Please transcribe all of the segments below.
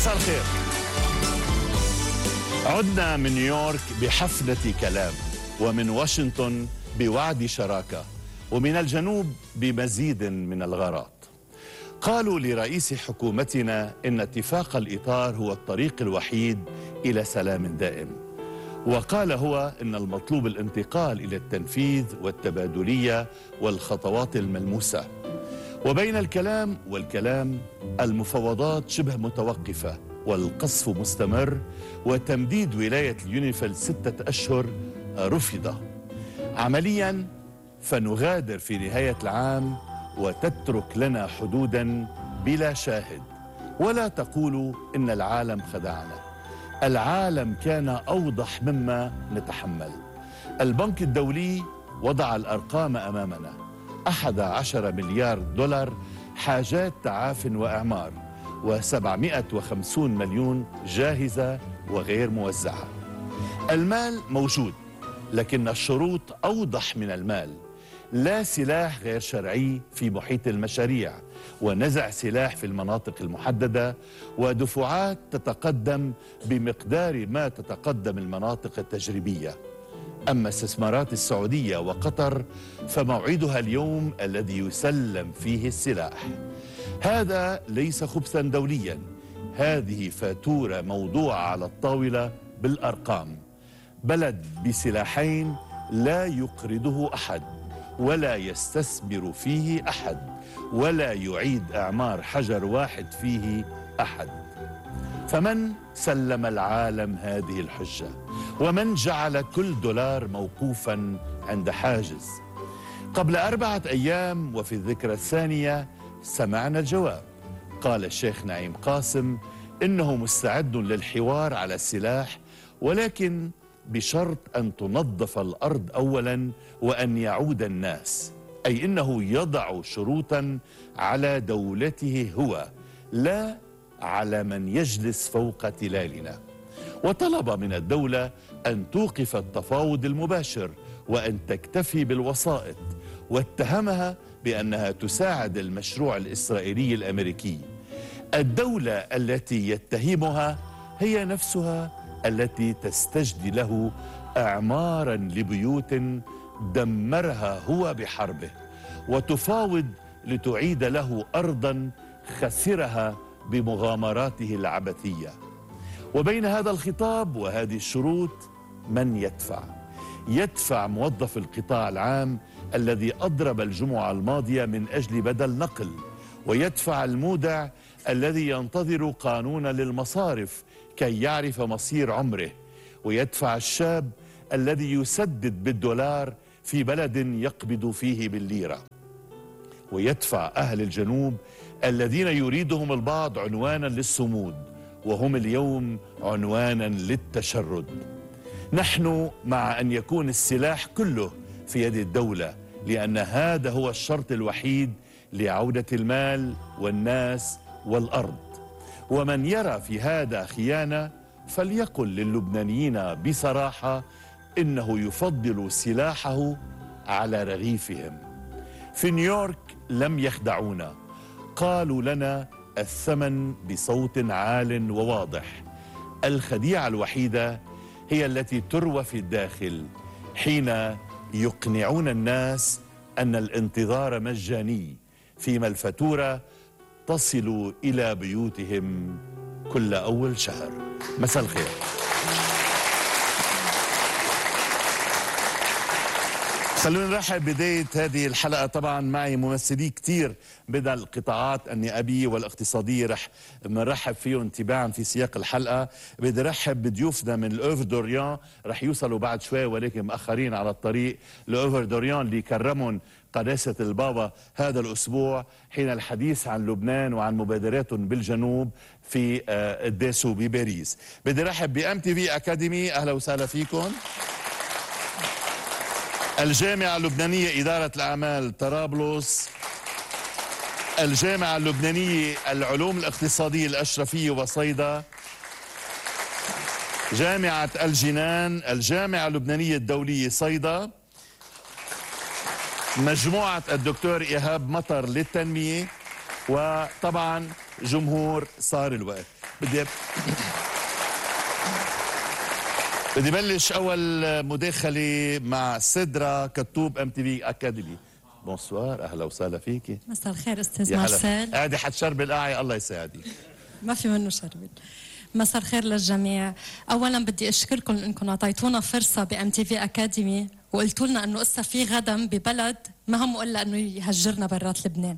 مساء الخير. عدنا من نيويورك بحفلة كلام، ومن واشنطن بوعد شراكة، ومن الجنوب بمزيد من الغارات. قالوا لرئيس حكومتنا إن اتفاق الإطار هو الطريق الوحيد إلى سلام دائم، وقال هو إن المطلوب الانتقال إلى التنفيذ والتبادلية والخطوات الملموسة. وبين الكلام والكلام المفاوضات شبه متوقفة، والقصف مستمر، وتمديد ولاية اليونيفيل 6 أشهر رفض. عمليا فنغادر في نهاية العام وتترك لنا حدودا بلا شاهد. ولا تقولوا إن العالم خدعنا، العالم كان أوضح مما نتحمل. البنك الدولي وضع الأرقام أمامنا: 11 مليار دولار حاجات تعاف وإعمار، و750 مليون جاهزة وغير موزعة. المال موجود، لكن الشروط أوضح من المال: لا سلاح غير شرعي في محيط المشاريع، ونزع سلاح في المناطق المحددة، ودفعات تتقدم بمقدار ما تتقدم المناطق التجريبية. أما استثمارات السعودية وقطر فموعدها اليوم الذي يسلم فيه السلاح. هذا ليس خبثا دوليا، هذه فاتورة موضوعة على الطاولة بالأرقام. بلد بسلاحين لا يقرضه أحد، ولا يستثمر فيه أحد، ولا يعيد إعمار حجر واحد فيه أحد. فمن سلم العالم هذه الحجة؟ ومن جعل كل دولار موقوفا عند حاجز؟ قبل 4 أيام وفي الذكرى الثانية سمعنا الجواب. قال الشيخ نعيم قاسم إنه مستعد للحوار على السلاح، ولكن بشرط أن تنظف الأرض أولا وأن يعود الناس، أي إنه يضع شروطا على دولته هو، لا على من يجلس فوق تلالنا. وطلب من الدولة أن توقف التفاوض المباشر وأن تكتفي بالوسائط، واتهمها بأنها تساعد المشروع الإسرائيلي الأمريكي. الدولة التي يتهمها هي نفسها التي تستجدي له إعمارا لبيوت دمرها هو بحربه، وتفاوض لتعيد له أرضا خسرها بمغامراته العبثية. وبين هذا الخطاب وهذه الشروط من يدفع؟ يدفع موظف القطاع العام الذي أضرب الجمعة الماضية من أجل بدل نقل، ويدفع المودع الذي ينتظر قانونا للمصارف كي يعرف مصير عمره، ويدفع الشاب الذي يسدد بالدولار في بلد يقبض فيه بالليرة، ويدفع أهل الجنوب الذين يريدهم البعض عنوانا للصمود، وهم اليوم عنوانا للتشرد. نحن مع أن يكون السلاح كله في يد الدولة، لأن هذا هو الشرط الوحيد لعودة المال والناس والأرض. ومن يرى في هذا خيانة فليقل للبنانيين بصراحة إنه يفضل سلاحه على رغيفهم. في نيويورك لم يخدعونا، قالوا لنا الثمن بصوت عال وواضح. الخديعة الوحيدة هي التي تروى في الداخل حين يقنعون الناس أن الانتظار مجاني، فيما الفاتورة تصل إلى بيوتهم كل أول شهر. مساء الخير. خلونا نرحب بداية هذه الحلقة طبعا معي ممثلي كتير من القطاعات النيابية والاقتصادية، رح نرحب فيهم تباعا في سياق الحلقة. بدي رحب بضيوفنا من الأوفر دوريان، رح يوصلوا بعد شوي ولكن مأخرين على الطريق. الأوفر دوريان اللي كرمهم قداسة البابا هذا الأسبوع حين الحديث عن لبنان وعن مبادراتهم بالجنوب في الداسو بباريس. بدي رحب بأم تي في أكاديمي، أهلا وسهلا فيكم. الجامعة اللبنانية إدارة الأعمال طرابلس، الجامعة اللبنانية العلوم الاقتصادية الأشرفية وصيدا، جامعة الجنان، الجامعة اللبنانية الدولية صيدا، مجموعة الدكتور إيهاب مطر للتنمية، وطبعا جمهور صار الوقت. بدي بلش اول مداخله مع سدرا كتوب MTV اكاديمي. بونسوار، اهلا وسهلا فيكي. مساء الخير استاذ مارسيل. قاعده حتشربي القاعي، الله يساعدك. ما في منه شربل. مساء الخير للجميع. اولا بدي اشكركم انكم اعطيتونا فرصه بMTV اكاديمي وقلتوا لنا انه اسا في غدم ببلد ما همه الا انه يهجرنا برات لبنان.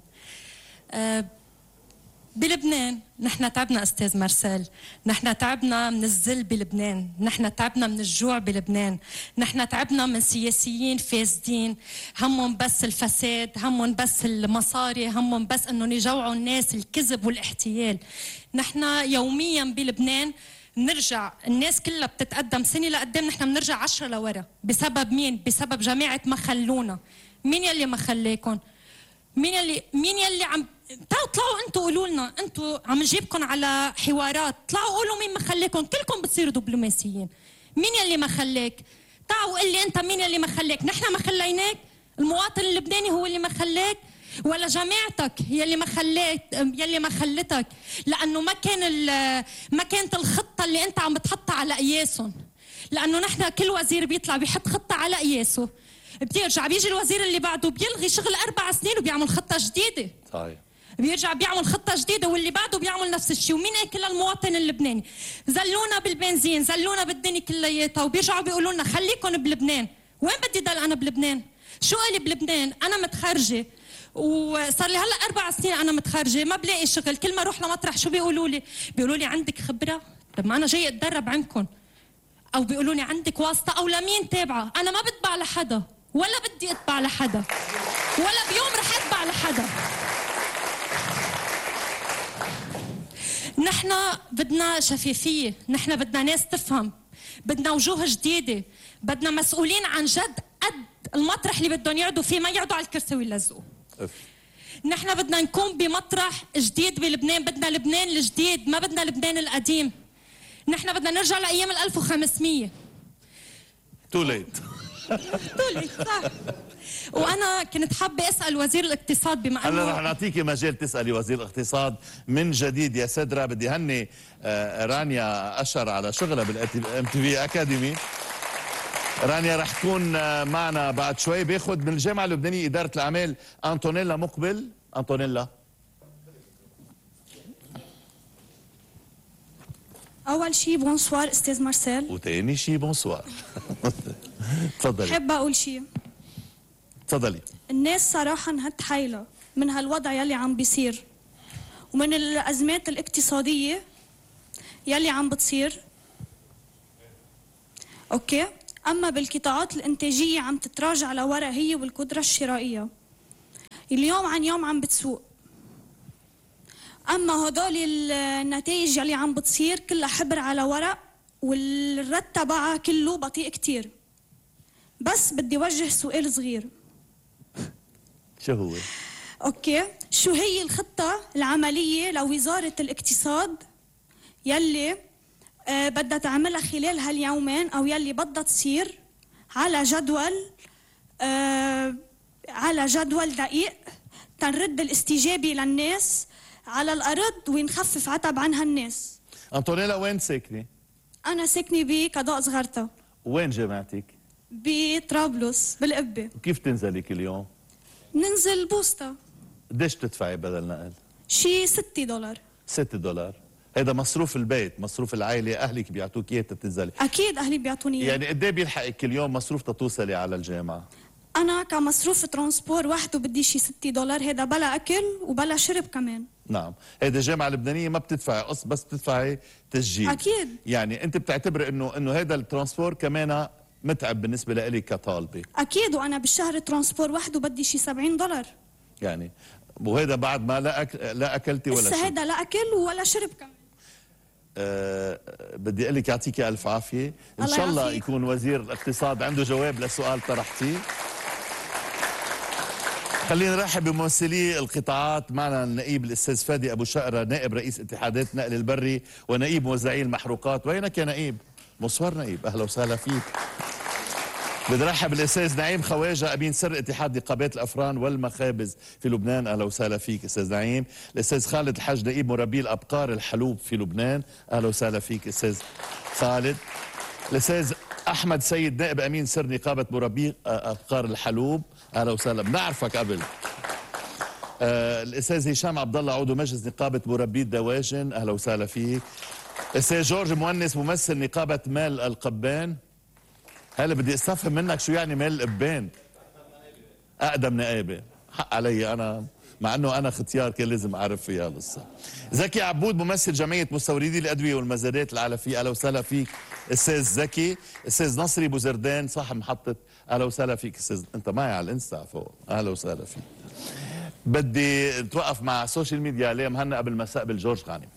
بلبنان نحن تعبنا استاذ مارسيل، نحن تعبنا من الذل بلبنان، نحن تعبنا من الجوع بلبنان، نحن تعبنا من سياسيين فاسدين همهم بس الفساد، همهم بس المصاري، همهم بس انهم يجوعوا الناس، الكذب والاحتيال. نحن يوميا بلبنان بنرجع، الناس كلها بتتقدم سنه لقدام، نحن بنرجع 10 لورا. بسبب مين؟ بسبب جماعه ما خلونا. مين يلي ما خليكم؟ مين يلي عم طلعوا انتوا قولوا لنا، انتوا عم نجيبكم على حوارات، طلعوا قولوا مين ما خليكم، كلكم بتصيروا دبلوماسيين. مين يلي ما خليك؟ تعالوا قل لي انت مين يلي ما خليك؟ نحن ما خليناك؟ المواطن اللبناني هو اللي ما خليك؟ ولا جماعتك يلي ما خلتك؟ لانه ما كانت الخطه اللي انت عم بتحطها على قياسهم. لانه نحن كل وزير بيطلع بيحط خطه على قياسه، بترجع بيجي الوزير اللي بعده بيلغي شغل 4 سنين وبيعمل خطه جديده. صحيح. بيرجع بيعمل خطه جديده واللي بعده بيعمل نفس الشيء. ومين اكل المواطن اللبناني؟ زلونا بالبنزين، زلونا بالدنيا كلياتها، وبيرجعوا بيقولوا لنا خليكم بلبنان. وين بدي ضل انا بلبنان؟ شو قالي بلبنان؟ انا متخرجه وصار لي هلا 4 سنين انا متخرجه، ما بلاقي شغل، كل ما اروح لمطرح شو بيقولوا لي؟ بيقولوا لي عندك خبره؟ طب ما انا جاي اتدرب عندكم. او بيقولوا لي عندك واسطه، او لمين تابعه؟ انا ما بتبع لحدا ولا بدي اتبع لحدا ولا بيوم رح اتبع لحدا. نحن بدنا شفافية، نحن بدنا ناس تفهم، بدنا وجوه جديدة، بدنا مسؤولين عن جد قد المطرح اللي بدهم يقعدوا فيه، ما يقعدوا على الكرسي ويلزقوا. نحن بدنا نكون بمطرح جديد بلبنان، بدنا لبنان الجديد، ما بدنا لبنان القديم. نحن بدنا نرجع لأيام 1500. تو ليت صح. وانا كنت حابه اسال وزير الاقتصاد، بما انه هلا رح نعطيكي مجال تسالي وزير الاقتصاد من جديد يا سدرا. بدي هني رانيا اشر على شغلها بالMTV اكاديمي. رانيا رح تكون معنا بعد شوي. باخذ من الجامعه اللبنانيه اداره الاعمال انطونيلا مقبل. انطونيلا، أول شيء بونسوار أستاذ مارسيل. وتاني شيء بونسوار. تفضلي. بحب أقول شيء. تفضلي. الناس صراحة انهد حيلة من هالوضع يلي عم بيصير ومن الأزمات الاقتصادية يلي عم بتصير. أوكي؟ أما بالقطاعات الإنتاجية عم تتراجع لورا هي والقدرة الشرائية. اليوم عن يوم عم بتسوق. أما هدول النتائج يلي عم بتصير كلها حبر على ورق والرد تبعها كله بطيء كتير. بس بدي وجه سؤال صغير. شو هو؟ اوكي، شو هي الخطة العملية لوزارة الاقتصاد يلي بدها تعملها خلال هاليومين او يلي بدها تصير على جدول دقيق تنرد الاستجابة للناس على الأرض ونخفف عتب عن هالناس. أنطونيلا وين ساكنة؟ أنا ساكنة بقضاء صغرتا. وين جامعتك؟ بطرابلس بالقبة. وكيف تنزلي كل يوم؟ ننزل بوسطة. قديش بتدفعي بدل نقل؟ شي $6. $6. هيدا مصروف البيت، مصروف العائلة، أهلك بيعطوك إياه تنزلي؟ أكيد أهلي بيعطوني إياه. يعني قد إيه بيلحقك كل يوم مصروف تتوصلي على الجامعة؟ أنا كمصروف ترانسبور وحده بدي شي $6، هيدا بلا أكل وبلا شرب كمان. نعم، هيدا الجامعة اللبنانية ما بتدفعي قسط، بس بتدفعي تسجيل. أكيد. يعني أنت بتعتبر إنه هيدا الترانسبور كمان متعب بالنسبة لإلي كطالبة؟ أكيد، وأنا بالشهر الترانسبور وحده بدي شي $70. يعني وهيدا بعد ما لا أكلتي ولا شيء؟ هيدا لا أكل ولا شرب كمان. بدي اقول لك يعطيكي الف عافيه، ان شاء الله يكون وزير الاقتصاد عنده جواب لسؤال طرحتيه. خلينا نرحب بممثلي القطاعات. معنا النائب الاستاذ فادي ابو شقره، نائب رئيس اتحادات النقل البري ونائب موزعي المحروقات. وينك يا نائب؟ مصور نائب، اهلا وسهلا فيك. بدي رحب بالاستاذ نعيم خواجه امين سر اتحاد نقابات الافران والمخابز في لبنان. اهلا وسهلا فيك استاذ نعيم. الاستاذ خالد الحاج نقيب مربي الابقار الحلوب في لبنان. اهلا وسهلا فيك استاذ خالد. الاستاذ احمد سيد نائب امين سر نقابه مربي ابقار الحلوب. اهلا وسهلا، بنعرفك قبل. الاستاذ هشام عبد الله عضو مجلس نقابه مربي الدواجن. اهلا وسهلا فيك. الاستاذ جورج مؤنس ممثل نقابه مال القبان. هلا بدي استفهم منك شو يعني مال القبان؟ اقدم نقابه. حق علي انا، مع انه انا ختيار كان لازم اعرف فيها لسه. زكي عبود ممثل جمعيه مستوردي الادويه والمزادات العلفيه. اهلا وسهلا فيك استاذ زكي. استاذ نصري بوزردان صاحب محطه. اهلا وسهلا فيك استاذ، انت معي على الانستا فوق. اهلا وسهلا فيك. بدي نتوقف مع السوشيال ميديا ليه مهنا قبل ما استقبل جورج غانم.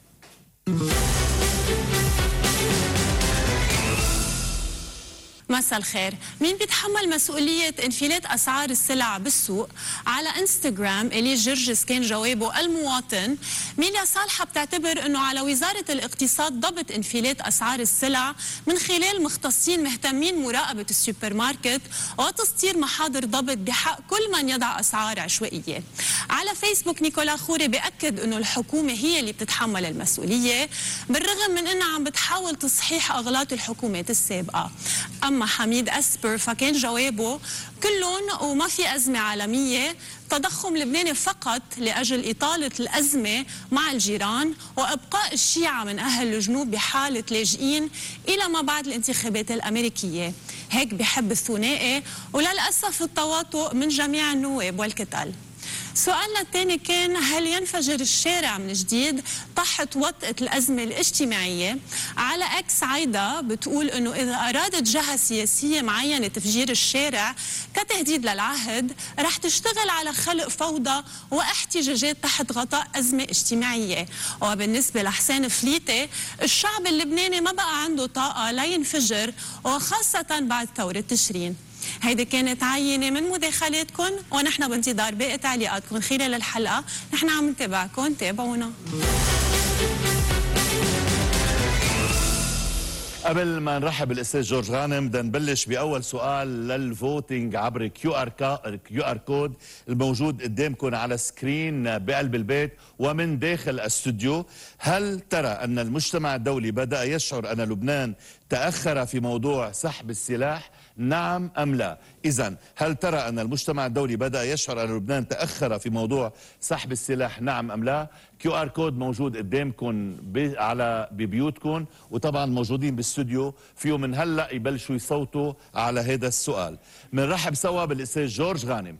مساء الخير. مين بيتحمل مسؤولية انفلات أسعار السلع بالسوق؟ على انستغرام إلي جرجس كان جوابه المواطن. ميليا صالحة بتعتبر أنه على وزارة الاقتصاد ضبط انفلات أسعار السلع من خلال مختصين مهتمين مراقبة السوبر ماركت وتسطير محاضر ضبط بحق كل من يضع أسعار عشوائية. على فيسبوك نيكولا خوري بيأكد أنه الحكومة هي اللي بتتحمل المسؤولية بالرغم من أنها عم بتحاول تصحيح أغلاط الحكومات السابقة. أما حميد أسبر فكان جوابه كلهم وما في أزمة عالمية، تضخم لبناني فقط لأجل إطالة الأزمة مع الجيران وإبقاء الشيعة من أهل الجنوب بحالة لاجئين إلى ما بعد الانتخابات الأمريكية. هيك بحب الثنائي وللأسف التواطؤ من جميع النواب والكتل. سؤالنا الثاني كان هل ينفجر الشارع من جديد تحت وطأة الأزمة الاجتماعية؟ على اكس عايدة بتقول انه اذا ارادت جهة سياسية معينة تفجير الشارع كتهديد للعهد رح تشتغل على خلق فوضى واحتجاجات تحت غطاء أزمة اجتماعية. وبالنسبة لحسين فليتي الشعب اللبناني ما بقى عنده طاقة لا ينفجر وخاصة بعد ثورة تشرين. هيدي كانت عينة من مداخلاتكم ونحن بانتظار باقي تعليقاتكم خلال الحلقة. نحن عم نتابعكم، تابعونا. قبل ما نرحب بالاستاذ جورج غانم بدنا نبلش باول سؤال للفوتينج عبر كيو ار كود الموجود قدامكم على سكرين بقلب البيت ومن داخل الاستوديو. هل ترى ان المجتمع الدولي بدأ يشعر ان لبنان تأخر في موضوع سحب السلاح؟ نعم أم لا؟ إذن هل ترى أن المجتمع الدولي بدأ يشعر أن لبنان تأخر في موضوع سحب السلاح؟ نعم أم لا؟ كيو ار كود موجود قدامكم على ببيوتكم وطبعا موجودين بالاستوديو، فيهم من هلا يبلشوا يصوتوا على هذا السؤال. بنرحب سوا بالاستاذ جورج غانم.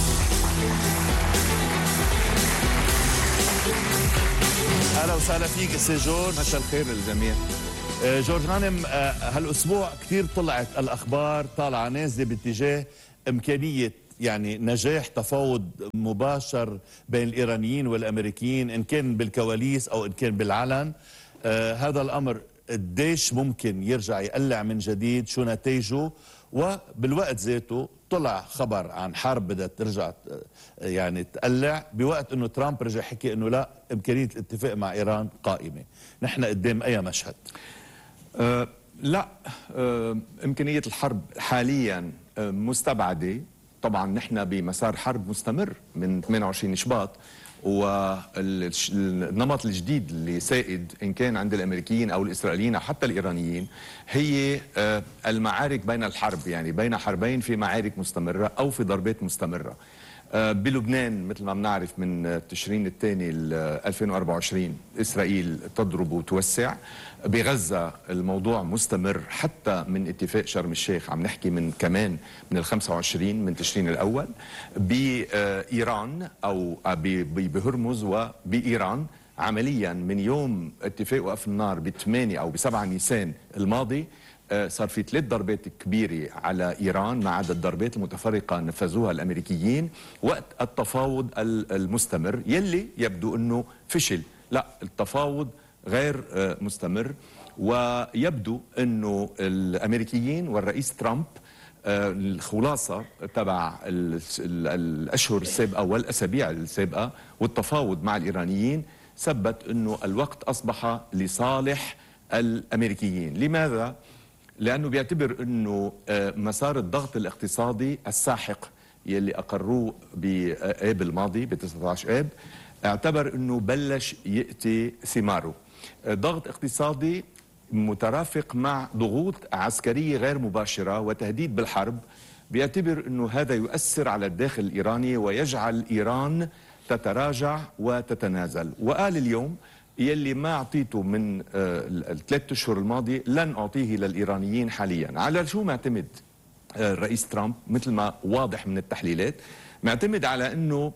اهلا وسهلا فيك استاذ جورج. مساء الخير للجميع. جورج غانم، هالاسبوع كثير طلعت الاخبار طالعه نازله باتجاه امكانيه يعني نجاح تفاوض مباشر بين الايرانيين والامريكيين ان كان بالكواليس او ان كان بالعلن. هذا الامر قديش ممكن يرجع يقلع من جديد؟ شو نتائجه؟ وبالوقت ذاته طلع خبر عن حرب بدها ترجع يعني تقلع بوقت انه ترامب رجع حكي انه لا، امكانيه الاتفاق مع ايران قائمه. نحن قدام اي مشهد؟ لا، امكانيه الحرب حاليا مستبعده. طبعا نحن بمسار حرب مستمر من 28 شباط، والنمط الجديد اللي سائد ان كان عند الامريكيين او الاسرائيليين او حتى الايرانيين هي المعارك بين الحرب، يعني بين حربين في معارك مستمره او في ضربات مستمره. بلبنان مثل ما بنعرف من تشرين الثاني 2024 اسرائيل تضرب وتوسع. بغزه الموضوع مستمر حتى من اتفاق شرم الشيخ، عم نحكي من كمان من ال25 من تشرين الاول. بايران او بهرمز وبايران عمليا من يوم اتفاق وقف النار ب8 او ب7 نيسان الماضي صار في 3 ضربات كبيرة على إيران مع عدد ضربات المتفرقة نفذوها الأمريكيين وقت التفاوض المستمر يلي يبدو أنه فشل. لا، التفاوض غير مستمر، ويبدو أنه الأمريكيين والرئيس ترامب الخلاصة تبع الأشهر السابقة والأسابيع السابقة والتفاوض مع الإيرانيين ثبت أنه الوقت أصبح لصالح الأمريكيين. لماذا؟ لأنه بيعتبر أنه مسار الضغط الاقتصادي الساحق يلي أقروه بآب الماضي ب 19 آب اعتبر أنه بلش يأتي ثماره. ضغط اقتصادي مترافق مع ضغوط عسكرية غير مباشرة وتهديد بالحرب، بيعتبر أنه هذا يؤثر على الداخل الإيراني ويجعل إيران تتراجع وتتنازل. وقال اليوم يلي ما أعطيته من الثلاث أشهر الماضية لن أعطيه للإيرانيين حاليا. على شو معتمد الرئيس ترامب؟ مثل ما واضح من التحليلات معتمد على أنه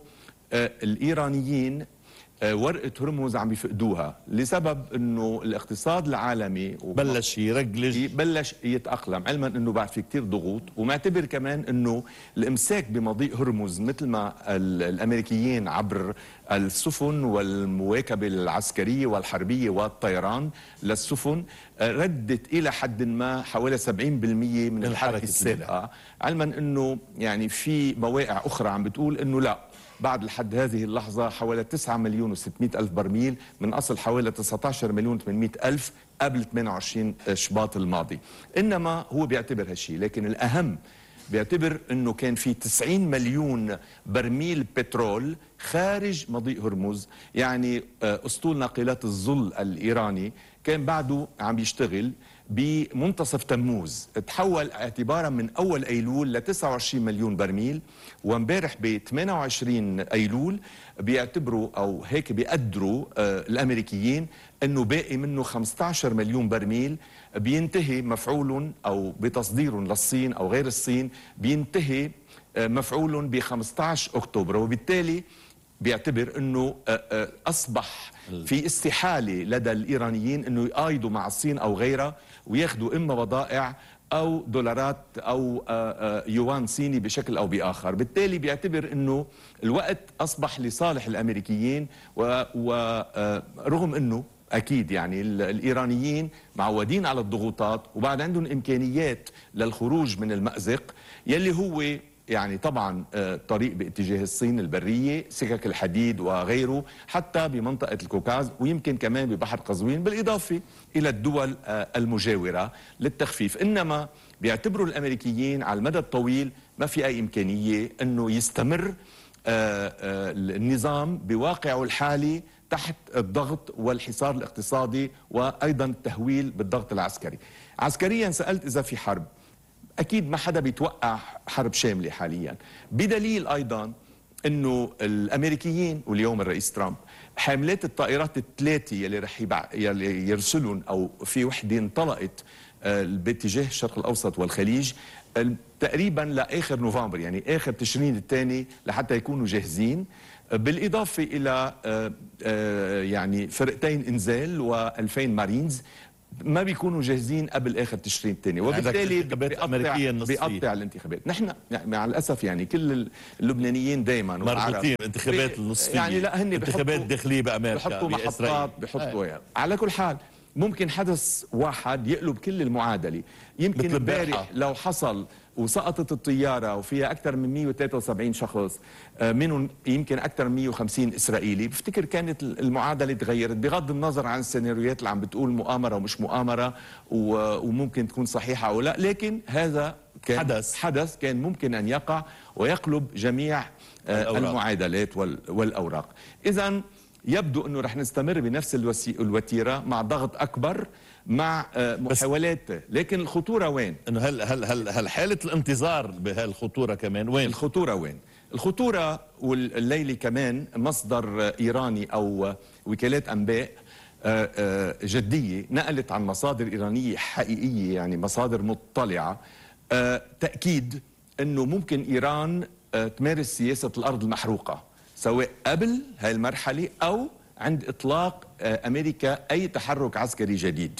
الإيرانيين ورقة هرمز عم بيفقدوها لسبب انه الاقتصاد العالمي بلش يرجلج، بلش يتأقلم، علما انه بعد في كتير ضغوط. ومعتبر كمان انه الامساك بمضيق هرمز مثل ما الامريكيين عبر السفن والمواكبة العسكرية والحربية والطيران للسفن ردت الى حد ما حوالي 70% من الحركة السابقة، علما انه يعني في مواقع اخرى عم بتقول انه لا، بعد لحد هذه اللحظة حوالي 9 مليون و600 ألف برميل من أصل حوالي 19 مليون و800 ألف قبل 28 شباط الماضي. إنما هو بيعتبر هالشيء، لكن الأهم بيعتبر أنه كان في 90 مليون برميل بترول خارج مضيق هرمز. يعني أسطول ناقلات الظل الإيراني كان بعده عم يشتغل بمنتصف تموز، تحول اعتبارا من أول أيلول ل 29 مليون برميل، وامبارح ب 28 أيلول بيعتبروا أو هيك بيقدروا الأمريكيين أنه باقي منه 15 مليون برميل بينتهي مفعول أو بتصدير للصين أو غير الصين، بينتهي مفعول ب 15 أكتوبر. وبالتالي بيعتبر أنه أصبح في استحالة لدى الإيرانيين أنه يقايضوا مع الصين أو غيرها وياخدوا إما بضائع أو دولارات أو يوان صيني بشكل أو بآخر. بالتالي بيعتبر أنه الوقت أصبح لصالح الأمريكيين، ورغم أنه أكيد يعني الإيرانيين معودين على الضغوطات وبعد عندهم إمكانيات للخروج من المأزق يلي هو يعني طبعا طريق باتجاه الصين البرية، سكك الحديد وغيره، حتى بمنطقة الكوكاز ويمكن كمان ببحر قزوين، بالإضافة إلى الدول المجاورة للتخفيف. إنما بيعتبروا الأمريكيين على المدى الطويل ما في أي إمكانية أنه يستمر النظام بواقعه الحالي تحت الضغط والحصار الاقتصادي وأيضا التهويل بالضغط العسكري. عسكريا سألت إذا في حرب، أكيد ما حدا بيتوقع حرب شاملة حاليا، بدليل أيضا أنه الأمريكيين واليوم الرئيس ترامب حاملات الطائرات الثلاثة يلي رح يرسلون أو في وحدة انطلقت باتجاه الشرق الأوسط والخليج تقريبا لآخر نوفمبر، يعني آخر تشرين الثاني لحتى يكونوا جاهزين، بالإضافة إلى يعني فرقتين إنزال و2000 مارينز ما بيكونوا جاهزين قبل آخر تشرين الثاني، وبالتالي بيقطع الانتخابات. نحن يعني مع الأسف يعني كل اللبنانيين دايما مربوطين انتخابات النصفية، يعني لا هن انتخابات داخلية بأمريكا، بحطوا محطات بحطوا يعني. على كل حال ممكن حدث واحد يقلب كل المعادلة. يمكن امبارح لو حصل وسقطت الطيارة وفيها أكثر من 173 شخص، منهم يمكن أكثر من 150 إسرائيلي، بفتكر كانت المعادلة تغيرت، بغض النظر عن السيناريوهات اللي عم بتقول مؤامرة ومش مؤامرة وممكن تكون صحيحة أو لا، لكن هذا كان حدث كان ممكن أن يقع ويقلب جميع المعادلات والأوراق. إذن يبدو أنه رح نستمر بنفس الوتيرة مع ضغط أكبر مع محاولات، لكن الخطورة وين؟ انه هل حالة الانتظار بهالخطورة كمان وين؟ الخطورة وين؟ الخطورة والليلة كمان مصدر إيراني أو وكالات أنباء جدية نقلت عن مصادر إيرانية حقيقية، يعني مصادر مطلعة، تأكيد أنه ممكن إيران تمارس سياسة الأرض المحروقة سواء قبل هاي المرحلة أو عند إطلاق أمريكا أي تحرك عسكري جديد.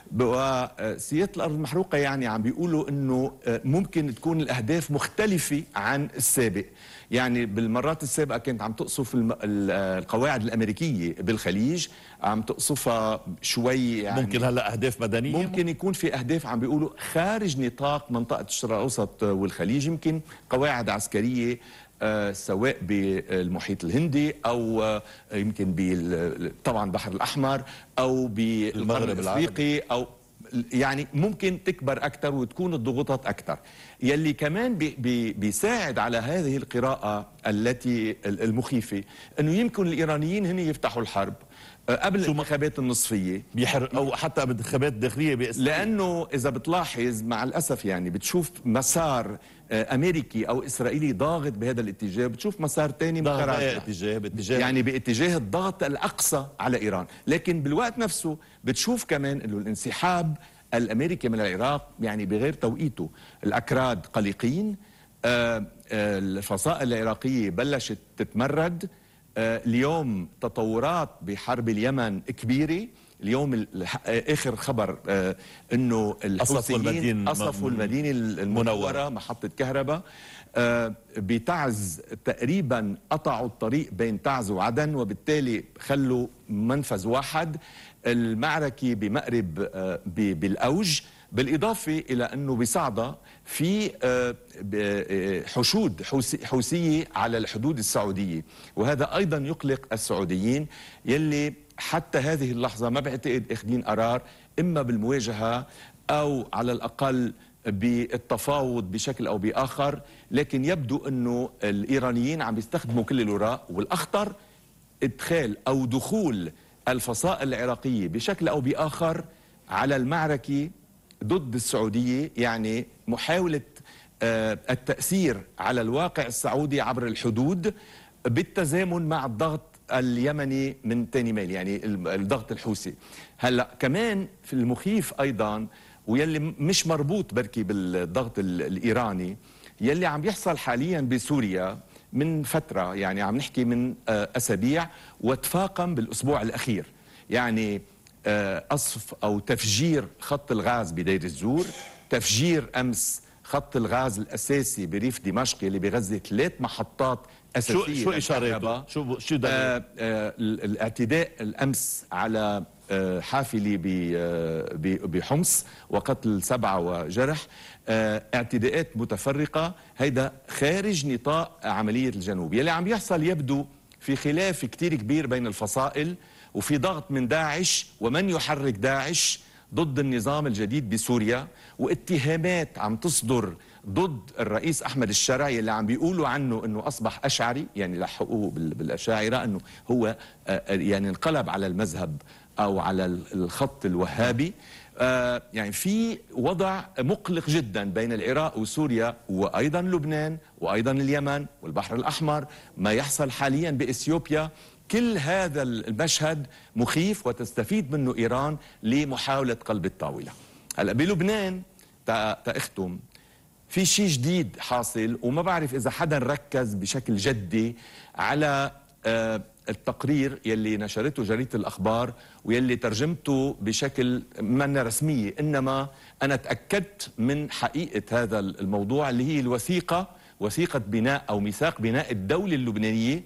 وسياسة الأرض المحروقة يعني عم بيقولوا أنه ممكن تكون الأهداف مختلفة عن السابق. يعني بالمرات السابقة كانت عم تقصف القواعد الأمريكية بالخليج، عم تقصفها شوي يعني، ممكن هلأ أهداف مدنية، ممكن يكون في أهداف عم بيقولوا خارج نطاق منطقة الشرق الأوسط والخليج، يمكن قواعد عسكرية سواء بالمحيط الهندي أو يمكن طبعا البحر الأحمر أو بالمغرب الأفريقي أو يعني ممكن تكبر أكثر وتكون الضغوطات أكثر. يلي كمان بيساعد على هذه القراءة التي المخيفة أنه يمكن الإيرانيين هن يفتحوا الحرب قبل الانتخابات النصفية أو حتى بالانتخابات الداخلية بإسرائيل. لأنه إذا بتلاحظ مع الأسف يعني بتشوف مسار أمريكي أو إسرائيلي ضاغط بهذا الاتجاه، بتشوف مسار تاني متراجع باتجاه يعني باتجاه الضغط الأقصى على إيران. لكن بالوقت نفسه بتشوف كمان أنه الانسحاب الأمريكي من العراق يعني بغير توقيته. الأكراد قلقين، الفصائل العراقية بلشت تتمرد. اليوم تطورات بحرب اليمن كبيرة. اليوم آخر خبر أنه الحوثيين قصفوا المدينة المنورة محطة كهرباء. بتعز تقريبا قطعوا الطريق بين تعز وعدن، وبالتالي خلوا منفذ واحد. المعركة بمأرب بالأوج، بالإضافة إلى أنه بصعدة في حشود حوثية على الحدود السعودية، وهذا أيضا يقلق السعوديين يلي حتى هذه اللحظة ما بعتقد اخذين قرار إما بالمواجهة أو على الأقل بالتفاوض بشكل أو بآخر. لكن يبدو أنه الإيرانيين عم يستخدموا كل الوراء، والأخطر إدخال أو دخول الفصائل العراقية بشكل أو بآخر على المعركة ضد السعودية، يعني محاولة التأثير على الواقع السعودي عبر الحدود بالتزامن مع الضغط اليمني من تاني ميل، يعني الضغط الحوثي. هلا كمان في المخيف أيضا ويلي مش مربوط بركي بالضغط الإيراني يلي عم يحصل حاليا بسوريا من فترة، يعني عم نحكي من أسابيع، وتفاقم بالأسبوع الأخير. يعني قصف أو تفجير خط الغاز بدير الزور، تفجير أمس خط الغاز الأساسي بريف دمشق اللي بيغذي 3 محطات أساسية. شو إشارته؟ شو دليل؟ الاعتداء الأمس على حافلة بحمص وقتل 7 وجرح. اعتداءات متفرقة، هيدا خارج نطاق عملية الجنوب. يلي عم يحصل يبدو في خلاف كتير كبير بين الفصائل، وفي ضغط من داعش ومن يحرك داعش ضد النظام الجديد بسوريا، واتهامات عم تصدر ضد الرئيس أحمد الشرعي اللي عم بيقولوا عنه أنه أصبح أشعري، يعني لحقوه بالأشاعرة أنه هو يعني انقلب على المذهب أو على الخط الوهابي. يعني في وضع مقلق جدا بين العراق وسوريا وأيضا لبنان وأيضا اليمن والبحر الأحمر، ما يحصل حاليا بإثيوبيا. كل هذا المشهد مخيف وتستفيد منه إيران لمحاولة قلب الطاولة. هلا بلبنان تأختم في شيء جديد حاصل، وما بعرف إذا حدا ركز بشكل جدي على التقرير يلي نشرته جريدة الأخبار ويلي ترجمته بشكل من رسمية، إنما أنا تأكدت من حقيقة هذا الموضوع اللي هي وثيقة بناء أو ميثاق بناء الدولة اللبنانية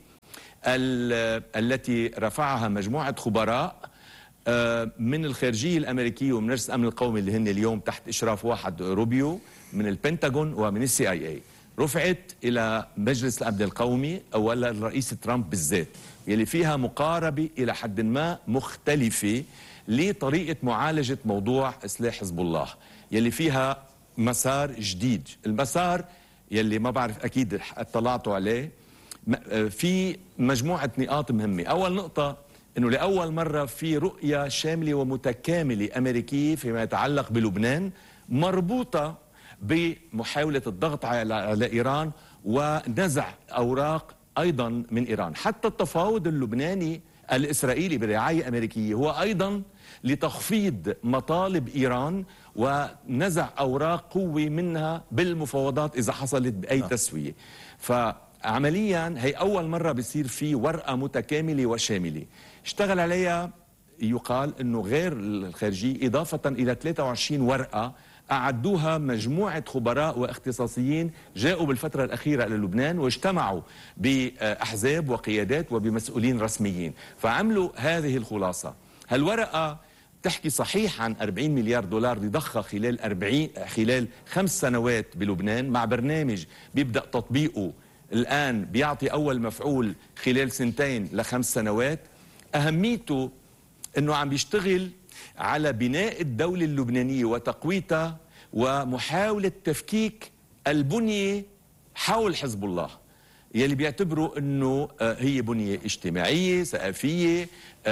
التي رفعها مجموعة خبراء من الخارجية الأمريكية ومن مجلس الأمن القومي اللي هن اليوم تحت إشراف واحد روبيو من البنتاغون ومن CIA. رفعت إلى مجلس الأمن القومي ولا الرئيس ترامب بالذات، يلي فيها مقاربة إلى حد ما مختلفة لطريقة معالجة موضوع سلاح حزب الله، يلي فيها مسار جديد. المسار يلي ما بعرف أكيد اطلعتوا عليه، في مجموعة نقاط مهمة. أول نقطة أنه لأول مرة في رؤية شاملة ومتكاملة أمريكية فيما يتعلق بلبنان، مربوطة بمحاولة الضغط على إيران ونزع أوراق أيضا من إيران. حتى التفاوض اللبناني الإسرائيلي برعاية أمريكية هو أيضا لتخفيض مطالب إيران ونزع أوراق قوة منها بالمفاوضات إذا حصلت بأي تسوية. فعمليا هي أول مرة بيصير في ورقة متكاملة وشاملة اشتغل عليها يقال أنه غير الخارجية إضافة إلى 23 ورقة أعدوها مجموعة خبراء واختصاصيين جاءوا بالفترة الأخيرة إلى لبنان واجتمعوا بأحزاب وقيادات وبمسؤولين رسميين، فعملوا هذه الخلاصة. هالورقة تحكي صحيح عن 40 مليار دولار لضخها خلال 5 سنوات بلبنان، مع برنامج بيبدأ تطبيقه الآن بيعطي أول مفعول خلال 2 ل5 سنوات. أهميته أنه عم بيشتغل على بناء الدولة اللبنانية وتقويتها ومحاولة تفكيك البنية حول حزب الله يلي بيعتبروا أنه هي بنية اجتماعية ثقافية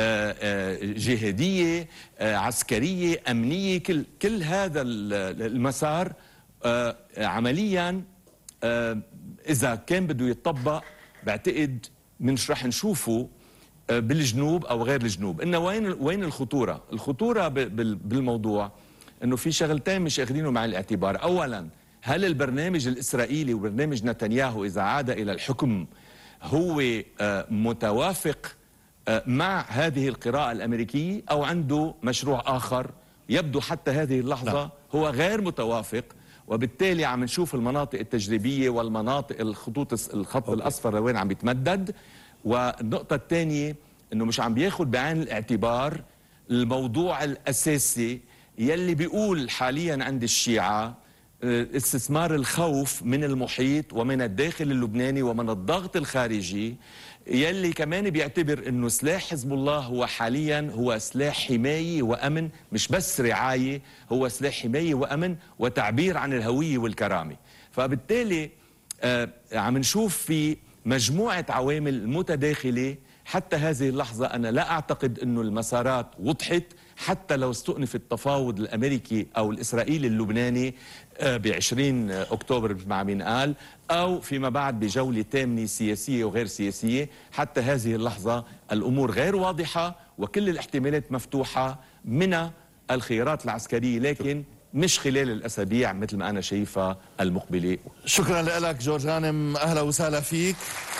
جهادية عسكرية أمنية. كل هذا المسار عمليا إذا كان بده يتطبق بعتقد مش رح نشوفه بالجنوب أو غير الجنوب. إنه وين الخطورة؟ الخطورة بالموضوع إنه في شغلتين مش أخذينه مع الاعتبار. أولا، هل البرنامج الإسرائيلي وبرنامج نتنياهو إذا عاد إلى الحكم هو متوافق مع هذه القراءة الأمريكية أو عنده مشروع آخر يبدو حتى هذه اللحظة هو غير متوافق، وبالتالي عم نشوف المناطق التجريبية والمناطق الخط الأصفر وين عم يتمدد. والنقطة الثانية إنه مش عم بياخد بعين الاعتبار الموضوع الأساسي يلي بيقول حاليا عند الشيعة استثمار الخوف من المحيط ومن الداخل اللبناني ومن الضغط الخارجي، يلي كمان بيعتبر انه سلاح حزب الله هو حاليا هو سلاح حماية وأمن، مش بس رعاية، هو سلاح حماية وأمن وتعبير عن الهوية والكرامة. فبالتالي عم نشوف في مجموعة عوامل متداخلة. حتى هذه اللحظة أنا لا أعتقد أنه المسارات وضحت، حتى لو استؤنف التفاوض الأمريكي أو الإسرائيلي اللبناني ب20 أكتوبر مع مين قال، أو فيما بعد بجولة تامنة سياسية وغير سياسية. حتى هذه اللحظة الأمور غير واضحة وكل الاحتمالات مفتوحة من الخيارات العسكرية، لكن مش خلال الأسابيع مثل ما أنا شايفها المقبلة. شكرا لك جورج غانم، أهلا وسهلا فيك.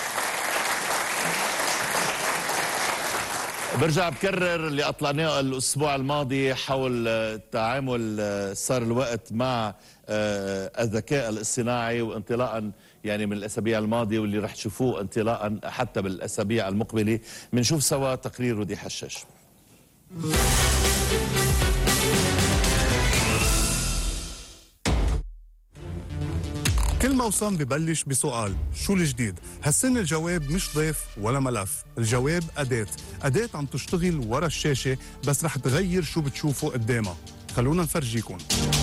برجع بكرر اللي أطلعناه الأسبوع الماضي حول التعامل صار الوقت مع الذكاء الاصطناعي، وانطلاقا يعني من الأسابيع الماضية واللي رح تشوفوه انطلاقا حتى بالأسابيع المقبلة. بنشوف سوا تقرير ودي حشاش. كل موسم ببلش بسؤال: شو الجديد؟ هالسنة الجواب مش ضيف ولا ملف، الجواب أداة عم تشتغل ورا الشاشة بس رح تغير شو بتشوفوا قدامها. خلونا نفرجيكم.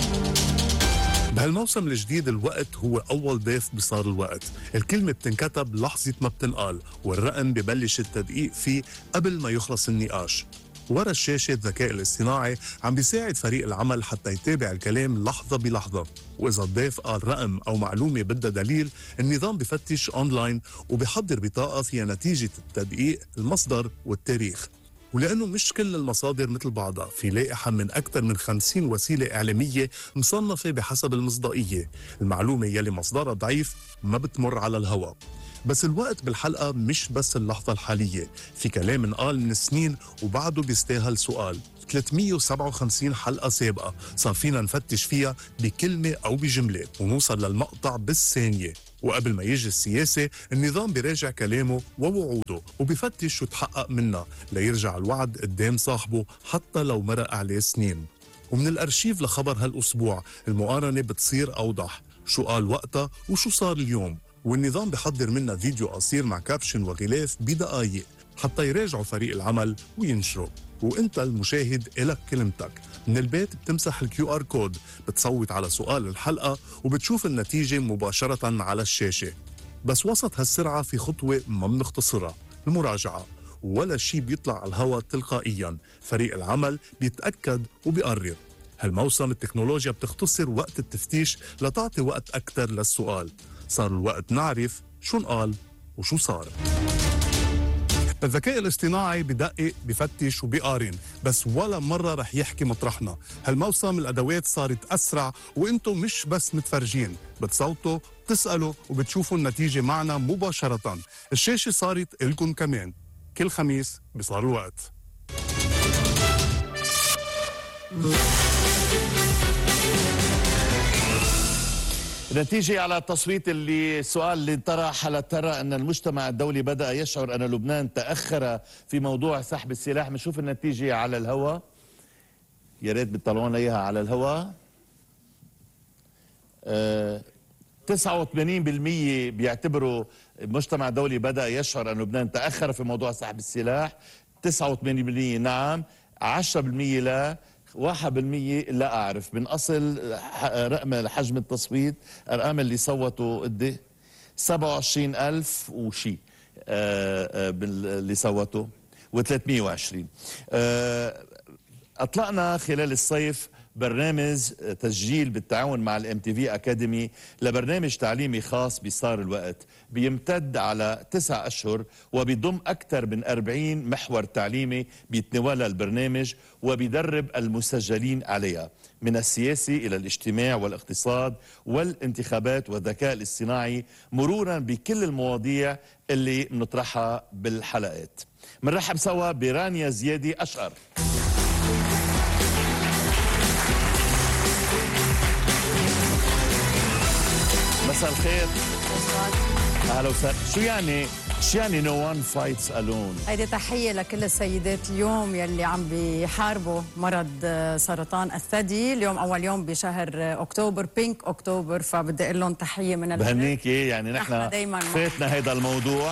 بهالموسم الجديد الوقت هو أول ضيف بصار الوقت. الكلمة بتنكتب لحظة ما بتنقال، والرقم ببلش التدقيق فيه قبل ما يخلص النقاش. ورا الشاشة الذكاء الاصطناعي عم بيساعد فريق العمل حتى يتابع الكلام لحظة بلحظة، وإذا الضيف قال رقم أو معلومة بدها دليل، النظام بفتش أونلاين وبيحضر بطاقة فيها نتيجة التدقيق، المصدر والتاريخ. ولأنه مش كل المصادر مثل بعضها، في لائحة من أكثر من 50 وسيلة إعلامية مصنفة بحسب المصداقية. المعلومة يلي مصدرها ضعيف ما بتمر على الهواء. بس الوقت بالحلقة مش بس اللحظة الحالية، في كلام انقال من سنين وبعده بيستاهل سؤال. 357 حلقة سابقة صار فينا نفتش فيها بكلمة أو بجملة ونوصل للمقطع بالثانية. وقبل ما يجي السياسة، النظام بيراجع كلامه ووعوده وبيفتش شو تحقق منها ليرجع الوعد قدام صاحبه حتى لو مرق عليه سنين. ومن الأرشيف لخبر هالأسبوع المقارنة بتصير أوضح، شو قال وقتها وشو صار اليوم. والنظام بحضر منا فيديو قصير مع كابشن وغلاف بدقايق حتى يراجعوا فريق العمل وينشروا. وانت المشاهد إلك كلمتك. من البيت بتمسح الQR كود، بتصوت على سؤال الحلقة وبتشوف النتيجة مباشرة على الشاشة. بس وسط هالسرعة في خطوة ما بنختصرها، المراجعة. ولا شيء بيطلع على الهواء تلقائيا، فريق العمل بيتأكد وبيقرر. هالموسم التكنولوجيا بتختصر وقت التفتيش لتعطي وقت أكتر للسؤال. صار الوقت نعرف شو نقال وشو صار. الذكاء الاصطناعي بدقق بفتش وبيقارن، بس ولا مرة رح يحكي مطرحنا. هالموسم الأدوات صارت أسرع وإنتم مش بس متفرجين، بتصوتوا، بتسألوا وبتشوفوا النتيجة معنا مباشرة. الشاشة صارت إلكم كمان. كل خميس بصار الوقت. نتيجة على التصويت السؤال اللي انطرح: هل ترى أن المجتمع الدولي بدأ يشعر أن لبنان تأخر في موضوع سحب السلاح؟ بنشوف النتيجة على الهواء، يا ريت بتطلعونا إياها على الهواء. 89% بيعتبروا المجتمع الدولي بدأ يشعر أن لبنان تأخر في موضوع سحب السلاح، 89% نعم، 10% لا، 1% لا أعرف. من أصل رقم حجم التصويت، أرقام اللي صوتوا قد 27,000 وشي اللي صوتوا و320. أطلقنا خلال الصيف برنامج تسجيل بالتعاون مع الMTV أكاديمي لبرنامج تعليمي خاص بصار الوقت، بيمتد على 9 أشهر وبيضم أكثر من 40 محور تعليمي بيتناولها البرنامج وبيدرب المسجلين عليها، من السياسي إلى الاجتماع والاقتصاد والانتخابات والذكاء الاصطناعي، مرورا بكل المواضيع اللي بنطرحها بالحلقات. منرحب سوا برانيا زيادي أشقر. مساء الخير. اهلا وسهلا. شو يعني no one fights alone؟ هيدي تحية لكل السيدات اليوم يلي عم بيحاربوا مرض سرطان الثدي. اليوم أول يوم بشهر أكتوبر، بينك أكتوبر، فبدي أقول لهم تحية من القلب. بهنيكي. يعني نحن فاتنا هيدا الموضوع،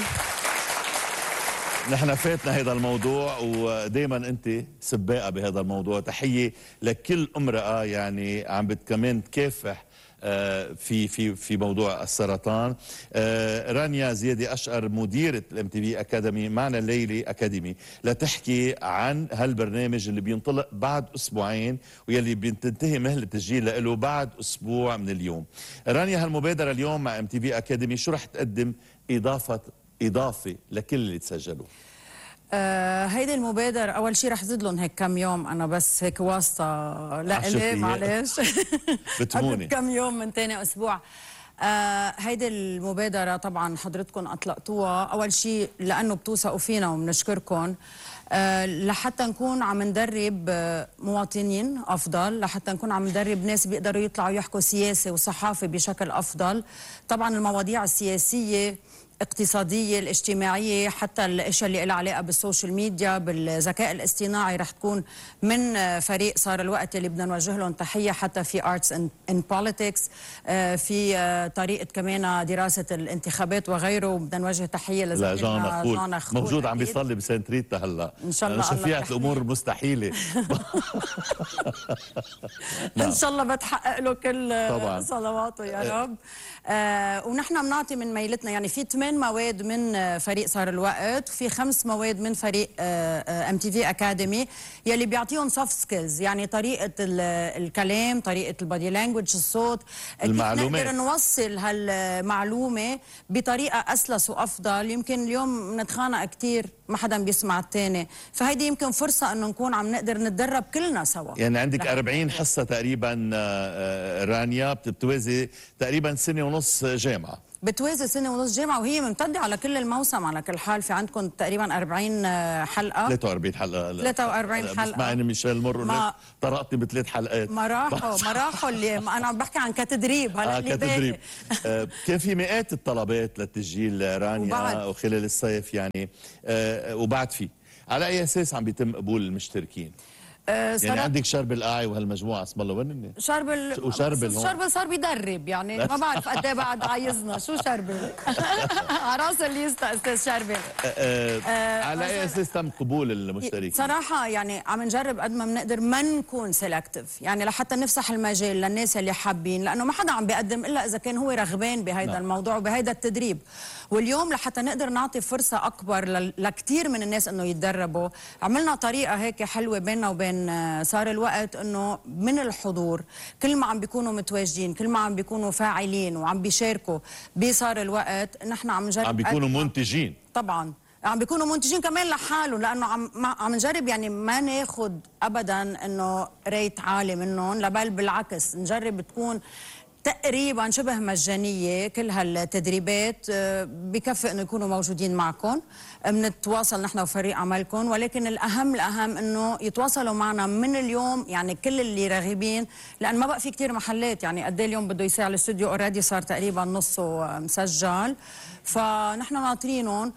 نحن فاتنا هذا الموضوع، ودائما انت سباقه بهذا الموضوع. تحيه لكل امراه يعني عم كمان تكافح في موضوع السرطان. رانيا زيادي أشقر مديرة الMTV أكاديمي معنا الليلة أكاديمي لتحكي عن هالبرنامج اللي بينطلق بعد أسبوعين ويلي بتنتهي مهلة التسجيل له بعد أسبوع من اليوم. رانيا، هالمبادرة اليوم مع MTV أكاديمي شو رح تقدم إضافة لكل اللي تسجلوا؟ هيدي المبادرة أول شيء رح زيد لهم هيك كم يوم، أنا بس هيك واسطة لإلي، معلش بتموني كم يوم من تاني أسبوع. هيدي المبادرة طبعا حضرتكم أطلقتوها أول شيء لأنه بتوثقوا فينا وبنشكركم، لحتى نكون عم ندرب مواطنين أفضل، لحتى نكون عم ندرب ناس بيقدروا يطلعوا يحكوا سياسة وصحافة بشكل أفضل. طبعا المواضيع السياسية، اقتصادية، الاجتماعية، حتى الاشياء اللي لها علاقة بالسوشيال ميديا، بالذكاء الاصطناعي، رح تكون من فريق صار الوقت اللي بدنا نوجه لهم تحية. حتى في Arts and Politics، في طريقة كمان دراسة الانتخابات وغيره، وبدنا نوجه تحية لزميلنا جون أخول موجود عم بيصلي بسانت ريتا هلا. ان شاء الله شفيعة الامور مستحيلة. ان شاء الله بتحقق له كل طبعا صلواته يا رب. ونحن بنعطي من ميلتنا، يعني في 8 مواد من فريق صار الوقت، وفي 5 مواد من فريق MTV أكاديمي يلي بيعطيهم soft skills، يعني طريقة الكلام، طريقة البادي لانجوج، الصوت، المعلومات، نقدر نوصل هالمعلومة بطريقة أسلس وأفضل. يمكن اليوم نتخانق كتير ما حدا بيسمع الثاني، فهيدي يمكن فرصة انه نكون عم نقدر نتدرب كلنا سوا. يعني عندك 40 حصة تقريبا رانيا، بتوازي تقريبا سنة ونص جامعة. بتوازي سنة ونص جامعة، وهي ممتدة على كل الموسم. على كل حال في عندكم تقريبا 40 حلقة، 43 حلقة 43 حلقة. بسمعني ميشيل مرة طرقتني ب3 حلقات. ما راحوا اللي أنا عم بحكي عن كتدريب. هلا كتدريب. كان في مئات الطلبات للتسجيل رانيا وخلال الصيف يعني، وبعد في على أي أساس عم بيتم قبول المشتركين؟ يعني عندك شربل قاعي وهالمجموعه اسم الله وين شربل صار بيدرب، يعني ما بعرف قد ايه بعد عايزنا. شو شربل؟ على راس الليسته استاذ شربل. على اي اساس تم قبول المشتركين؟ صراحه يعني عم نجرب قد ما بنقدر ما نكون سيلكتيف، يعني لحتى نفسح المجال للناس اللي حابين، لانه ما حدا عم بيقدم الا اذا كان هو رغبان بهيدا الموضوع وبهيدا التدريب. واليوم لحتى نقدر نعطي فرصه اكبر لكثير من الناس انه يتدربوا، عملنا طريقه هيك حلوه بيننا وبين صار الوقت، انه من الحضور كل ما عم بيكونوا متواجدين، كل ما عم بيكونوا فاعلين وعم بيشاركوا بصار الوقت، نحن عم نجرب عم بيكونوا منتجين. طبعا عم بيكونوا منتجين كمان لحالهم، لانه عم نجرب يعني ما ناخذ ابدا انه ريت عالي منهم، بل بالعكس نجرب تكون تقريبا شبه مجانيه. كل هالتدريبات بكفي انه يكونوا موجودين معكم، بنتواصل نحن وفريق عملكم، ولكن الاهم انه يتواصلوا معنا من اليوم، يعني كل اللي راغبين، لان ما بقى في كثير محلات. يعني قد ايه اليوم بده يساع الاستوديو اوريدي صار تقريبا نصه مسجل، فنحن ناطرينهم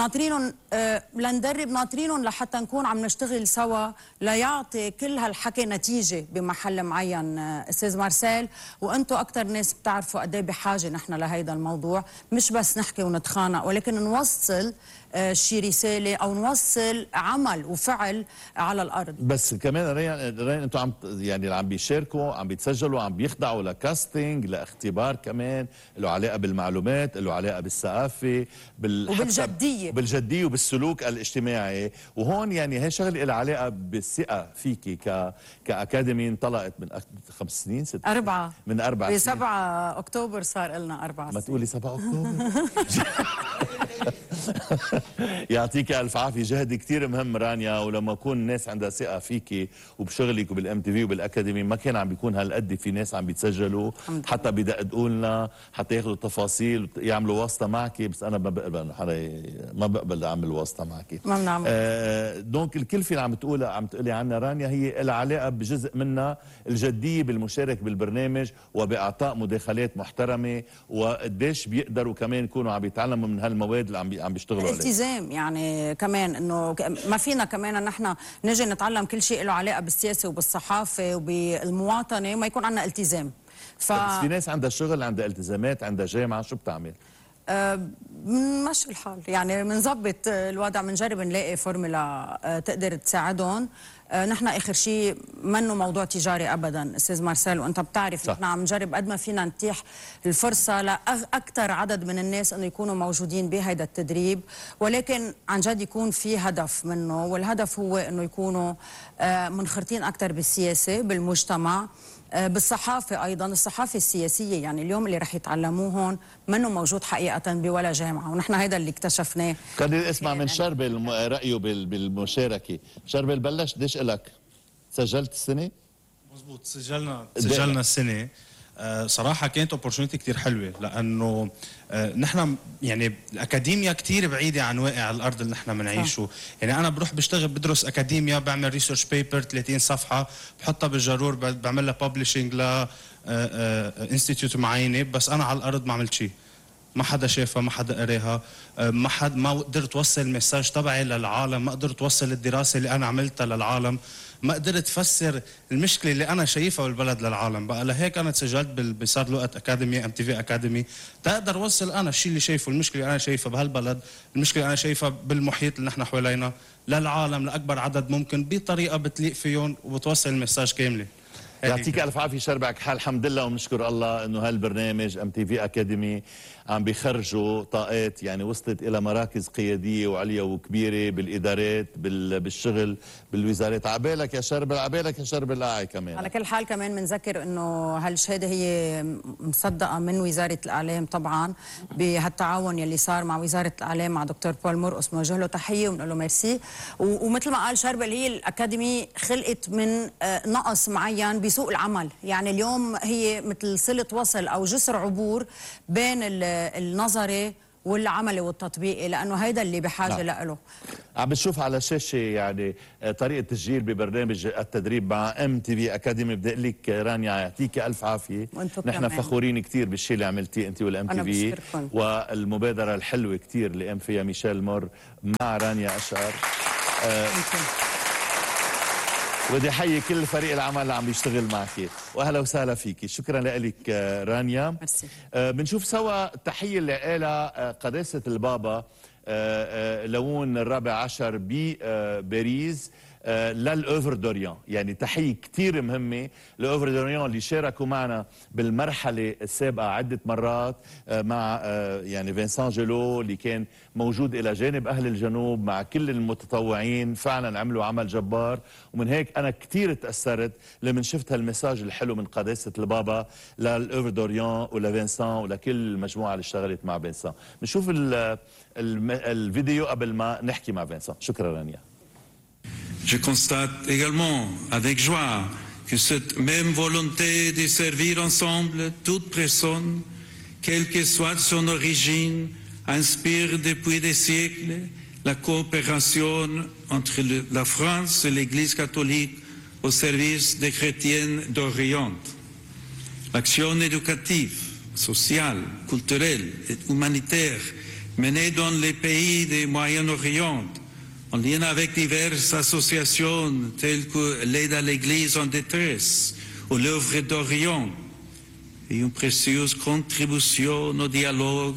لندرب، ناطرينهم لحتى نكون عم نشتغل سوا ليعطي كل هالحكي نتيجه بمحل معين. استاذ مارسيل، وانتم اكثر ناس بتعرفوا قد ايه بحاجه نحن لهيدا الموضوع، مش بس نحكي ونتخانق، ولكن نوصل شي رسالة أو نوصل عمل وفعل على الأرض. بس كمان ريان انتم عم بيشاركوا، عم بيتسجلوا، عم بيخضعوا لكاستنج، لاختبار كمان له علاقه بالمعلومات، له علاقه بالثقافه، بالجديه وبالسلوك الاجتماعي. وهون يعني هي شغله لها علاقه بالثقه فيكي كاكاديمي انطلقت من 5 سنين 6 4 من 4 سنين. ب7 أكتوبر صار لنا 4 سنين. ما تقولي 7 أكتوبر. يعطيك الف عافيه، جهد كثير مهم رانيا. ولما يكون الناس عندها ثقه فيكي وبشغلك وبالام تي في وبالاكاديمي، ما كان عم بيكون هالقد في ناس عم بيتسجلوا حتى بدقدقوا لنا حتى ياخذوا التفاصيل يعملوا واسطه معك. بس انا ما بقبل اعمل واسطه معك. ما بنعمل. دونك الكلفه اللي عم تقولي عنها رانيا هي لها علاقه بجزء منها الجديه بالمشاركه بالبرنامج وباعطاء مداخلات محترمه، وقديش بيقدروا كمان يكونوا عم يتعلموا من هالمواد اللي عم بيشتغلوا عليها. الالتزام يعني كمان انه ما فينا كمان نحن نجي نتعلم كل شيء له علاقه بالسياسه وبالصحافه وبالمواطنه وما يكون عندنا التزام. بس في ناس عندها شغل، عندها التزامات، عندها جامعه، شو بتعمل؟ ماشي الحال يعني بنظبط الوضع، بنجرب نلاقي فورمولا تقدر تساعدهم. نحن اخر شيء منه موضوع تجاري ابدا استاذ مارسيل، وانت بتعرف نحن عم نجرب قد ما فينا نتيح الفرصه لاكثر عدد من الناس انه يكونوا موجودين بهذا التدريب، ولكن عن جد يكون في هدف منه، والهدف هو انه يكونوا منخرطين اكثر بالسياسه بالمجتمع، بالصحافة أيضا، الصحافة السياسية. يعني اليوم اللي رح يتعلموه هون منه موجود حقيقة بولا جامعة، ونحن هيدا اللي اكتشفناه. خلينا نسمع من شربل رأيه بالمشاركة. شربل بلش ديش إلك سجلت السنة؟ مزبوط، سجلنا السنة. صراحة كانت اوبورتونيتي كتير حلوة، لأنه نحن يعني الأكاديميا كتير بعيدة عن واقع الأرض اللي نحن بنعيشه. يعني أنا بروح بشتغل بدرس أكاديميا، بعمل ريسيرش بيبر 30 صفحة بحطها بالجرور، بعمل لها ببلشنج ل انستيتيوت معينة، بس أنا على الأرض ما عملت شيء. ما حدا شافها، ما حدا قراها، ما قدرت اوصل المساج تبعي للعالم، ما قدرت اوصل الدراسه اللي انا عملتها للعالم، ما قدرت افسر المشكله اللي انا شايفها بالبلد للعالم. بقى لهيك انا تسجلت بصار الوقت اكاديمي ام تي في اكاديمي، تقدر اوصل انا الشيء اللي شايفه، المشكله اللي انا شايفها بهالبلد، المشكله اللي انا شايفها بالمحيط اللي نحن حوالينا للعالم، لاكبر عدد ممكن بطريقه بتليق فيهم وبتوصل المساج كامله. يعطيك الف عافيه شربعك حال. الحمد لله وبنشكر الله انه هالبرنامج ام تي في اكاديمي عم بيخرجوا طاقات يعني وصلت الى مراكز قياديه وعليا وكبيره بالادارات بالشغل بالوزارات. عبالك يا شربل، عبالك يا شربل لاعي كمان. على كل حال كمان بنذكر انه هالشهاده هي مصدقه من وزاره الاعلام طبعا بهالتعاون يلي صار مع وزاره الاعلام مع دكتور بول مرقص، بنوجه له تحيه وبنقول له ميرسي. ومثل ما قال شربل هي الاكاديمي خلقت من نقص معين بسوق العمل. يعني اليوم هي مثل صله وصل او جسر عبور بين النظري والعملي والتطبيقي، لانه هيدا اللي بحاجه له. عم بتشوف على الشاشه يعني طريقه تسجيل ببرنامج التدريب مع ام تي في اكاديمي. بدي اقول لك رانيا يعطيك الف عافيه، نحن فخورين كثير بالشيء اللي عملتيه انت والام تي في، والمبادره الحلوه كثير اللي قام فيها ميشيل مور مع رانيا اشقر. ودي حيي كل فريق العمل اللي عم بيشتغل معك، واهلا وسهلا فيكي. شكرا لك رانيا. ميرسي. بنشوف سوا التحيه اللي قالها قداسه البابا لون الرابع عشر بباريس للأوفر دوريان. يعني تحية كتير مهمة لأوفر دوريان اللي شاركوا معنا بالمرحلة السابقة عدة مرات مع يعني فينسان جيلو اللي كان موجود إلى جانب أهل الجنوب مع كل المتطوعين. فعلا عملوا عمل جبار، ومن هيك أنا كتير تأثرت لما شفت هالمساج الحلو من قداسة البابا للأوفر دوريان ولفينسان ولكل المجموعة اللي اشتغلت مع فينسان. نشوف الفيديو قبل ما نحكي مع فينسان. شكرا رانيا. Je constate également avec joie que cette même volonté de servir ensemble toute personne, quelle que soit son origine, inspire depuis des siècles la coopération entre la France et l'Église catholique au service des chrétiens d'Orient. L'action éducative, sociale, culturelle et humanitaire menée dans les pays du Moyen-Orient en lien avec diverses associations telles que l'aide à l'Église en détresse ou l'œuvre d'Orient, et une précieuse contribution au dialogue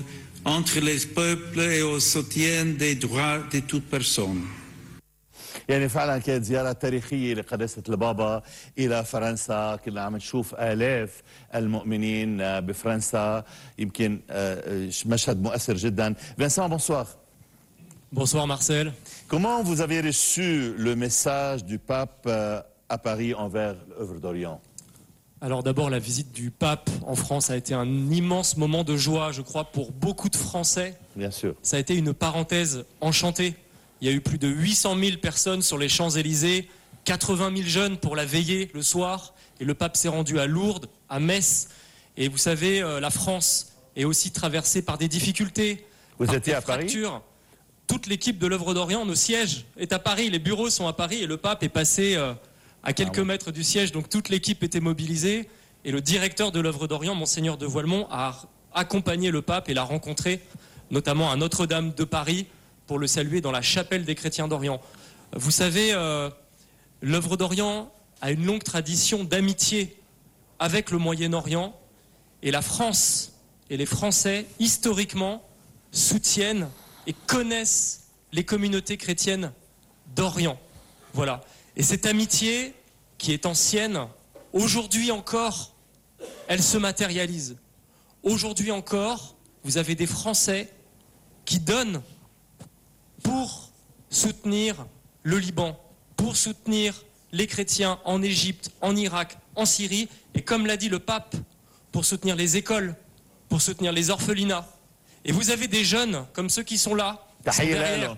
entre les peuples et au soutien des droits de toute personne. يعني فعلا كانت زيارة تاريخية لقداسة البابا إلى فرنسا. كنا عم نشوف آلاف المؤمنين بفرنسا، يمكن مشهد مؤثر جدا. Vincent, bonsoir. Bonsoir Marcel. Comment vous avez reçu le message du pape à Paris envers l'œuvre d'Orient? Alors d'abord, la visite du pape en France a été un immense moment de joie, je crois, pour beaucoup de Français. Bien sûr. Ça a été une parenthèse enchantée. Il y a eu plus de 800 000 personnes sur les Champs-Élysées, 80 000 jeunes pour la veillée le soir, et le pape s'est rendu à Lourdes, à Metz. Et vous savez, la France est aussi traversée par des difficultés, Vous par étiez des à Paris? fractures. Toute l'équipe de l'œuvre d'Orient, nos sièges est à Paris, les bureaux sont à Paris, et le pape est passé à quelques mètres du siège, donc toute l'équipe était mobilisée. Et le directeur de l'œuvre d'Orient, Monseigneur de Voilemont, a accompagné le pape et l'a rencontré, notamment à Notre-Dame de Paris, pour le saluer dans la chapelle des chrétiens d'Orient. Vous savez, l'œuvre d'Orient a une longue tradition d'amitié avec le Moyen-Orient, et la France et les Français, historiquement, soutiennent et connaissent les communautés chrétiennes d'Orient. Voilà. Et cette amitié, qui est ancienne, aujourd'hui encore, elle se matérialise. Aujourd'hui encore, vous avez des Français qui donnent pour soutenir le Liban, pour soutenir les chrétiens en Égypte, en Irak, en Syrie, et comme l'a dit le pape, pour soutenir les écoles, pour soutenir les orphelinats. Et vous avez des jeunes, comme ceux qui sont là, qui sont derrière.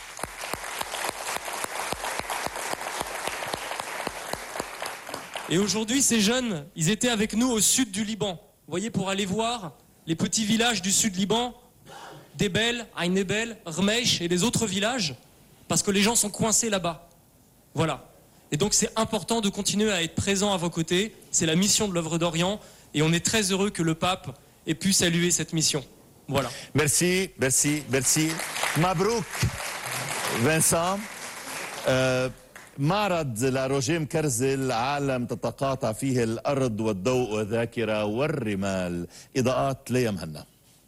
Et aujourd'hui, ces jeunes, ils étaient avec nous au sud du Liban. Vous voyez, pour aller voir les petits villages du sud Liban, Debel, Ain Ebel, Rmeish et les autres villages, parce que les gens sont coincés là-bas. Voilà. Et donc c'est important de continuer à être présent à vos côtés. C'est la mission de l'œuvre d'Orient, et on est très heureux que le pape ait pu saluer cette mission. Voilà. Merci, merci, merci. Mabrouk, Vincent. معرض لروجيه مكرزل عالم تتقاطع فيه الأرض والضوء والذاكرة والرمال. إضاءات ليا مهنا.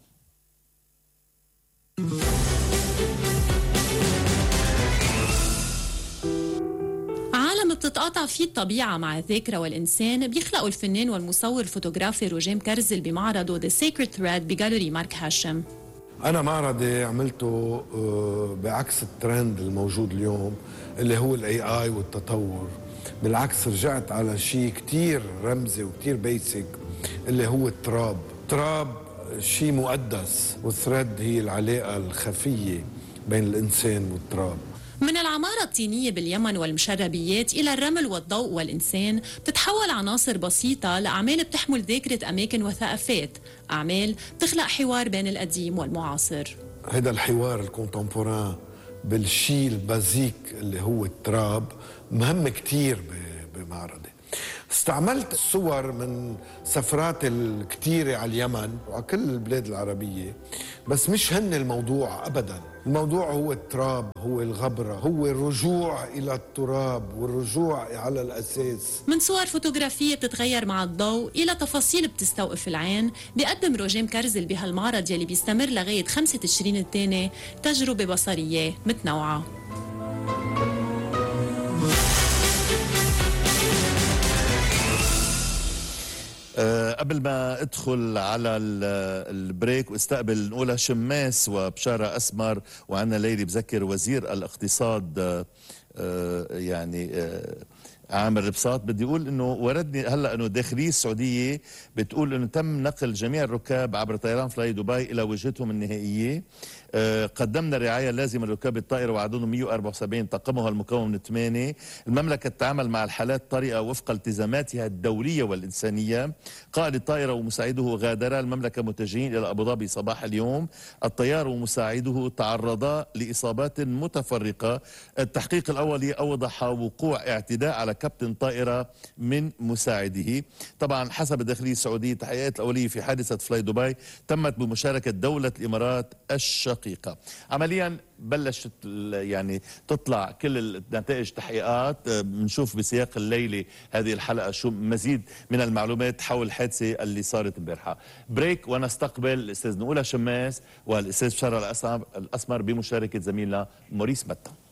عالم بتتقاطع فيه الطبيعة مع الذاكرة والإنسان بيخلقوا الفنان والمصور الفوتوغرافي روجيه مكرزل بمعرضه The Sacred Thread بجاليري مارك هاشم. أنا معرضي عملته بعكس الترند الموجود اليوم اللي هو الاي اي والتطور. بالعكس رجعت على شيء كتير رمزي وكتير بيسك اللي هو التراب. تراب شيء مقدس، والثريد هي العلاقة الخفية بين الإنسان والتراب. من العمارة الطينية باليمن والمشربيات إلى الرمل والضوء والإنسان بتتحول عناصر بسيطة لأعمال بتحمل ذاكرة أماكن وثقافات، أعمال بتخلق حوار بين القديم والمعاصر. هذا الحوار الكونتمبوران بالشيء البازيك اللي هو التراب مهم كتير بمعرضي. استعملت صور من سفرات الكتيرة على اليمن وعلى كل البلاد العربية، بس مش هن الموضوع أبداً. الموضوع هو التراب، هو الغبرة، هو الرجوع إلى التراب والرجوع على الأساس. من صور فوتوغرافية بتتغير مع الضوء إلى تفاصيل بتستوقف العين، بيقدم روجيه مكرزل بهالمعرض يلي بيستمر لغاية 5 تشرين الثاني تجربة بصرية متنوعة. قبل ما ادخل على البريك واستقبل نقولها شماس وبشارة أسمر وعنا ليلي بذكر وزير الاقتصاد عامر بساط، بدي اقول انه وردني هلا انه الداخليه السعوديه بتقول انه تم نقل جميع الركاب عبر طيران فلاي دبي الى وجهتهم النهائيه. قدمنا الرعايه اللازمه لركاب الطائره وعددهم 174 طاقمها المكون من 8. المملكه تتعامل مع الحالات الطارئه وفق التزاماتها الدوليه والانسانيه. قائد الطائره ومساعده غادرا المملكه متجهين الى ابو ظبي صباح اليوم. الطيار ومساعده تعرضا لاصابات متفرقه. التحقيق الاولي اوضح وقوع اعتداء على كابتن طائرة من مساعده. طبعا حسب الداخلية السعودية التحقيقات الأولية في حادثة فلاي دبي تمت بمشاركة دولة الإمارات الشقيقة. عمليا بلشت يعني تطلع كل النتائج تحقيقات، بنشوف بسياق الليلة هذه الحلقة شو مزيد من المعلومات حول الحادثة اللي صارت امبارحة. بريك ونستقبل الأستاذ نقولة شماس والأستاذ بشارة الأسمر بمشاركة زميلنا موريس متى.